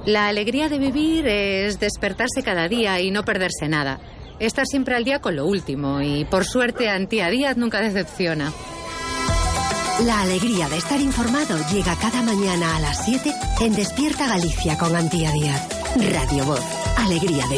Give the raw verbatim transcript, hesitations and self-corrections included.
La alegría de vivir es despertarse cada día y no perderse nada. Estar siempre al día con lo último y, por suerte, Antía Díaz nunca decepciona. La alegría de estar informado llega cada mañana a las siete en Despierta Galicia con Antía Díaz. Radio Voz. Alegría de